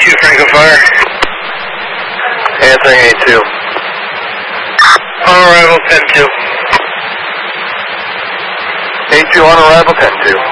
A2 Franco Fire. Answering A2. On arrival 10-2. A2 on arrival 10-2.